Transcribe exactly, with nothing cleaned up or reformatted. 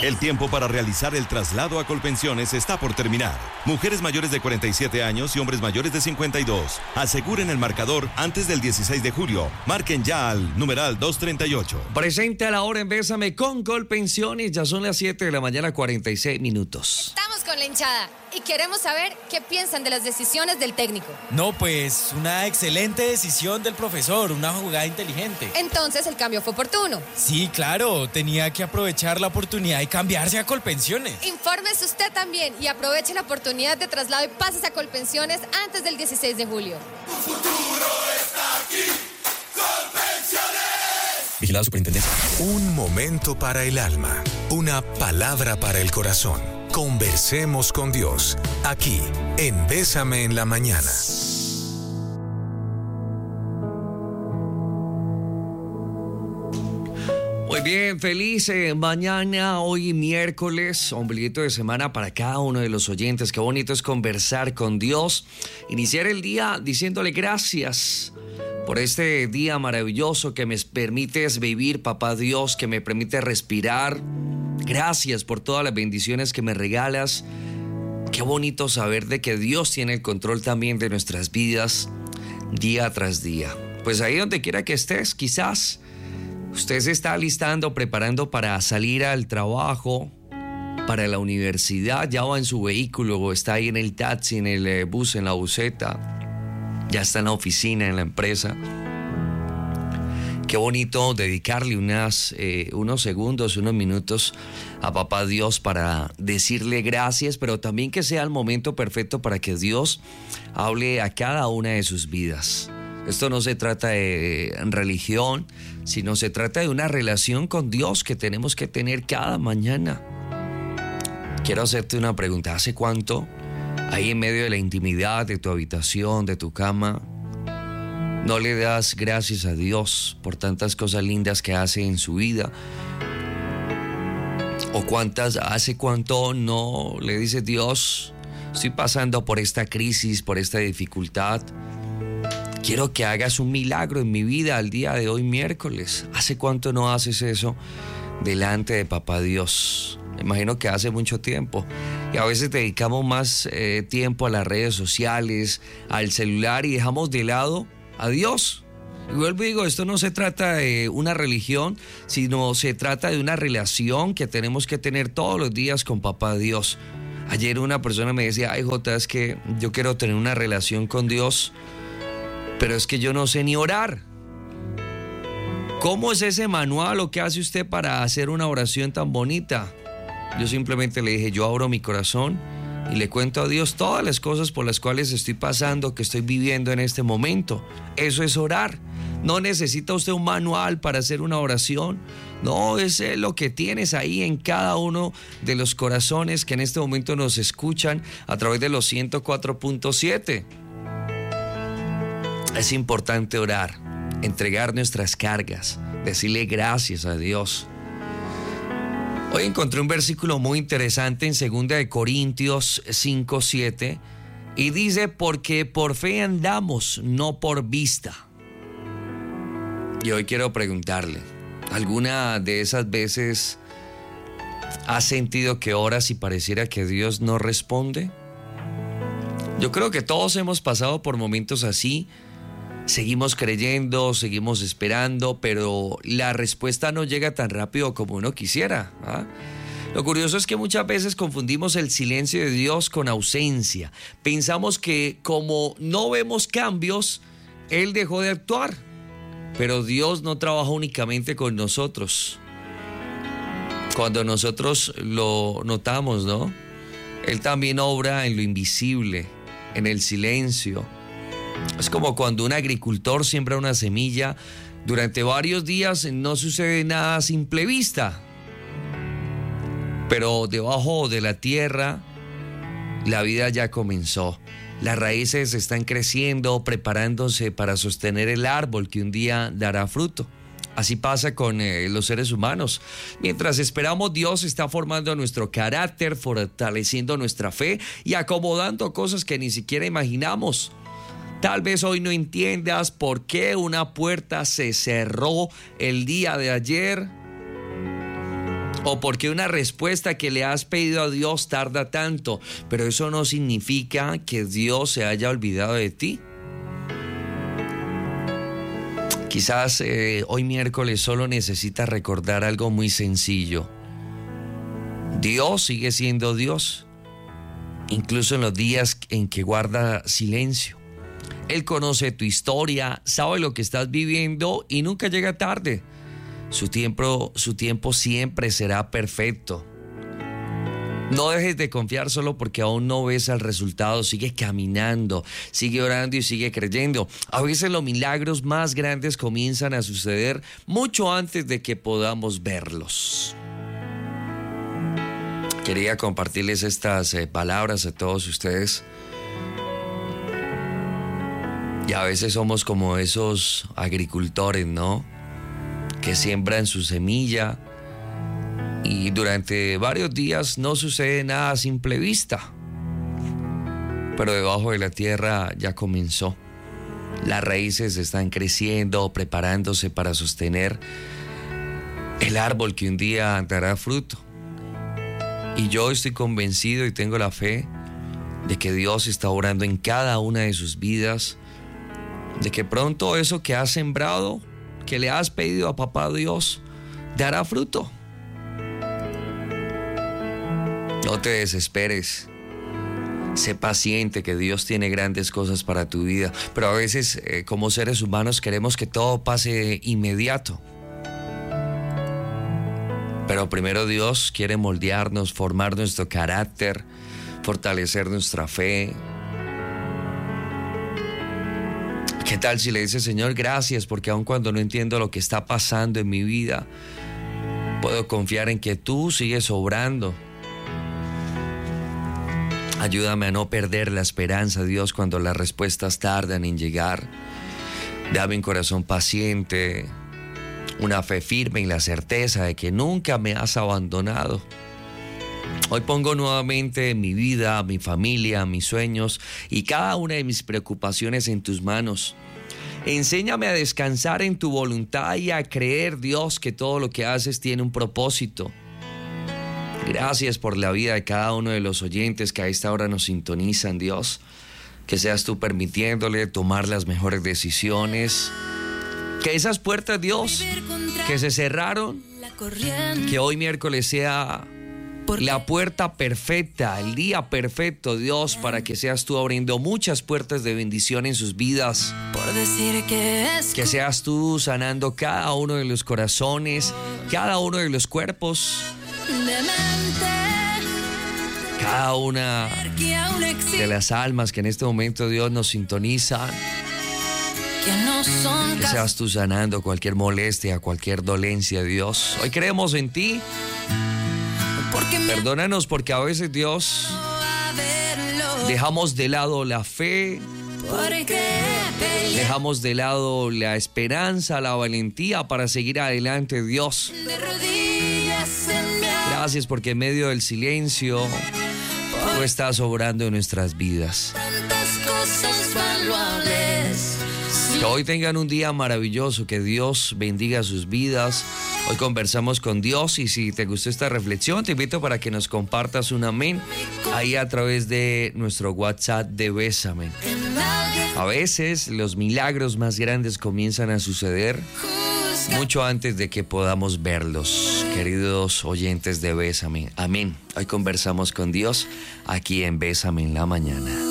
El tiempo para realizar el traslado a Colpensiones está por terminar. Mujeres mayores de cuarenta y siete años y hombres mayores de cincuenta y dos. Aseguren el marcador antes del dieciséis de julio. Marquen ya al numeral doscientos treinta y ocho. Presente a la hora en Bésame con Colpensiones. Ya son las siete de la mañana, cuarenta y seis minutos. Estamos con la hinchada y queremos saber qué piensan de las decisiones del técnico. No, pues una excelente decisión del profesor, una jugada inteligente. Entonces el cambio fue oportuno. Sí, claro, tenía que aprovechar la oportunidad y cambiarse a Colpensiones. Infórmese usted también y aproveche la oportunidad de traslado y pases a Colpensiones antes del dieciséis de julio. Tu futuro está aquí. Colpensiones. Vigilado Superintendencia. Un momento para el alma. Una palabra para el corazón. Conversemos con Dios. Aquí, en Bésame en la Mañana. Muy bien, feliz eh, mañana, hoy miércoles, ombliguito de semana para cada uno de los oyentes. Qué bonito es conversar con Dios, iniciar el día diciéndole gracias por este día maravilloso que me permites vivir, papá Dios, que me permite respirar. Gracias por todas las bendiciones que me regalas. Qué bonito saber de que Dios tiene el control también de nuestras vidas día tras día. Pues ahí donde quiera que estés, quizás usted se está alistando, preparando para salir al trabajo, para la universidad, ya va en su vehículo o está ahí en el taxi, en el bus, en la buseta, ya está en la oficina, en la empresa. Qué bonito dedicarle unas, eh, unos segundos, unos minutos a papá Dios para decirle gracias, pero también que sea el momento perfecto para que Dios hable a cada una de sus vidas. Esto no se trata de religión, sino se trata de una relación con Dios que tenemos que tener cada mañana. Quiero hacerte una pregunta. ¿Hace cuánto, ahí en medio de la intimidad de tu habitación, de tu cama, no le das gracias a Dios por tantas cosas lindas que hace en su vida? ¿O cuántas, hace cuánto no le dices, Dios, estoy pasando por esta crisis, por esta dificultad? Quiero que hagas un milagro en mi vida al día de hoy miércoles. ¿Hace cuánto no haces eso delante de papá Dios? Me imagino que hace mucho tiempo. Y a veces dedicamos más eh, tiempo a las redes sociales, al celular y dejamos de lado a Dios. Y vuelvo y digo, esto no se trata de una religión, sino se trata de una relación que tenemos que tener todos los días con papá Dios. Ayer una persona me decía, ay Jota, es que yo quiero tener una relación con Dios, pero es que yo no sé ni orar. ¿Cómo es ese manual o qué hace usted para hacer una oración tan bonita? Yo simplemente le dije, yo abro mi corazón y le cuento a Dios todas las cosas por las cuales estoy pasando, que estoy viviendo en este momento. Eso es orar. No necesita usted un manual para hacer una oración. No, es lo que tienes ahí en cada uno de los corazones que en este momento nos escuchan a través de los ciento cuatro punto siete. Es importante orar, entregar nuestras cargas, decirle gracias a Dios. Hoy encontré un versículo muy interesante en segunda de Corintios cinco siete y dice, porque por fe andamos, no por vista. Y hoy quiero preguntarle, ¿alguna de esas veces has sentido que oras y pareciera que Dios no responde? Yo creo que todos hemos pasado por momentos así. Seguimos creyendo, seguimos esperando, pero la respuesta no llega tan rápido como uno quisiera, ¿ah? Lo curioso es que muchas veces confundimos el silencio de Dios con ausencia. Pensamos que como no vemos cambios, Él dejó de actuar. Pero Dios no trabaja únicamente con nosotros. Cuando nosotros lo notamos, ¿no? Él también obra en lo invisible, en el silencio. Es como cuando un agricultor siembra una semilla, durante varios días no sucede nada a simple vista. Pero debajo de la tierra, la vida ya comenzó. Las raíces están creciendo, preparándose para sostener el árbol que un día dará fruto. Así pasa con eh, los seres humanos. Mientras esperamos, Dios está formando nuestro carácter, fortaleciendo nuestra fe y acomodando cosas que ni siquiera imaginamos. Tal vez hoy no entiendas por qué una puerta se cerró el día de ayer. o porque una respuesta que le has pedido a Dios tarda tanto, pero eso no significa que Dios se haya olvidado de ti. Quizás eh, hoy miércoles solo necesitas recordar algo muy sencillo. Dios sigue siendo Dios, incluso en los días en que guarda silencio. Él conoce tu historia, sabe lo que estás viviendo y nunca llega tarde. Su tiempo, su tiempo siempre será perfecto. No dejes de confiar solo porque aún no ves el resultado. Sigue caminando, sigue orando y sigue creyendo. A veces los milagros más grandes comienzan a suceder mucho antes de que podamos verlos. Quería compartirles estas eh, palabras a todos ustedes. Y a veces somos como esos agricultores, ¿no? Que siembran su semilla y durante varios días no sucede nada a simple vista. Pero debajo de la tierra ya comenzó. Las raíces están creciendo, preparándose para sostener el árbol que un día dará fruto. Y yo estoy convencido y tengo la fe de que Dios está obrando en cada una de sus vidas, de que pronto eso que has sembrado, que le has pedido a papá Dios, dará fruto. No te desesperes. Sé paciente, que Dios tiene grandes cosas para tu vida. Pero a veces, eh, como seres humanos, queremos que todo pase inmediato. Pero primero Dios quiere moldearnos, formar nuestro carácter, fortalecer nuestra fe. ¿Qué tal si le dices, Señor, gracias, porque aun cuando no entiendo lo que está pasando en mi vida, puedo confiar en que tú sigues obrando? Ayúdame a no perder la esperanza, Dios, cuando las respuestas tardan en llegar. Dame un corazón paciente, una fe firme y la certeza de que nunca me has abandonado. Hoy pongo nuevamente mi vida, mi familia, mis sueños y cada una de mis preocupaciones en tus manos. Enséñame a descansar en tu voluntad y a creer, Dios, que todo lo que haces tiene un propósito. Gracias por la vida de cada uno de los oyentes que a esta hora nos sintonizan, Dios. Que seas tú permitiéndole tomar las mejores decisiones. Que esas puertas, Dios, que se cerraron, que hoy miércoles sea la puerta perfecta, el día perfecto, Dios, para que seas tú abriendo muchas puertas de bendición en sus vidas. Que seas tú sanando cada uno de los corazones, cada uno de los cuerpos, cada una de las almas que en este momento, Dios, nos sintonizan. Que seas tú sanando cualquier molestia, cualquier dolencia, Dios. Hoy creemos en ti. Perdónanos porque a veces, Dios, dejamos de lado la fe, dejamos de lado la esperanza, la valentía para seguir adelante, Dios. Gracias porque en medio del silencio tú estás obrando en nuestras vidas. Que hoy tengan un día maravilloso, que Dios bendiga sus vidas. Hoy conversamos con Dios y si te gustó esta reflexión, te invito para que nos compartas un amén ahí a través de nuestro WhatsApp de Bésame. A veces los milagros más grandes comienzan a suceder mucho antes de que podamos verlos, queridos oyentes de Bésame. Amén. Hoy conversamos con Dios aquí en Bésame en la mañana.